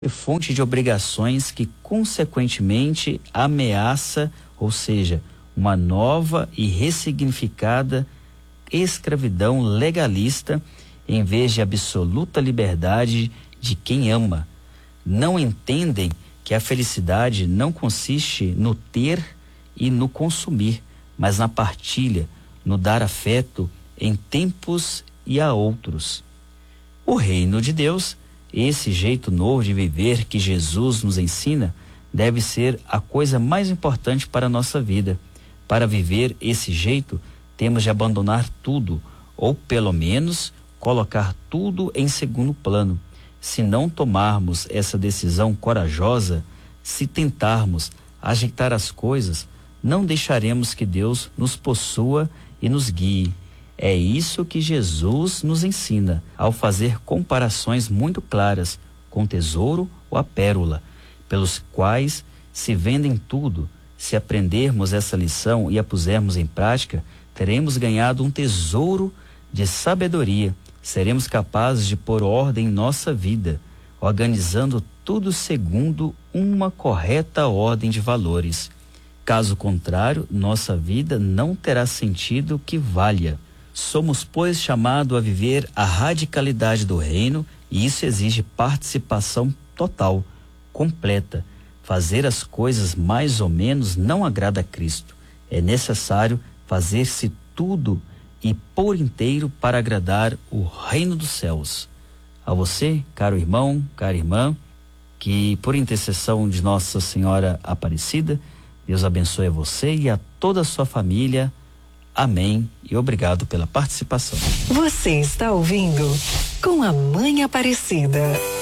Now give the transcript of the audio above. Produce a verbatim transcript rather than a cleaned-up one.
é fonte de obrigações que, consequentemente, ameaça, ou seja, uma nova e ressignificada escravidão legalista, em vez de absoluta liberdade de quem ama. Não entendem que a felicidade não consiste no ter e no consumir, mas na partilha, no dar afeto em tempos e a outros. O reino de Deus, esse jeito novo de viver que Jesus nos ensina, deve ser a coisa mais importante para a nossa vida. Para viver esse jeito, temos de abandonar tudo, ou pelo menos colocar tudo em segundo plano. Se não tomarmos essa decisão corajosa, se tentarmos ajeitar as coisas, não deixaremos que Deus nos possua e nos guie. É isso que Jesus nos ensina, ao fazer comparações muito claras com o tesouro ou a pérola, pelos quais se vendem tudo. Se aprendermos essa lição e a pusermos em prática, teremos ganhado um tesouro de sabedoria. Seremos capazes de pôr ordem em nossa vida, organizando tudo segundo uma correta ordem de valores. Caso contrário, nossa vida não terá sentido que valha. Somos, pois, chamados a viver a radicalidade do reino, e isso exige participação total, completa. Fazer as coisas mais ou menos não agrada a Cristo. É necessário fazer-se tudo e por inteiro para agradar o reino dos céus. A você, caro irmão, cara irmã, que por intercessão de Nossa Senhora Aparecida, Deus abençoe a você e a toda a sua família. Amém e obrigado pela participação. Você está ouvindo Com a Mãe Aparecida.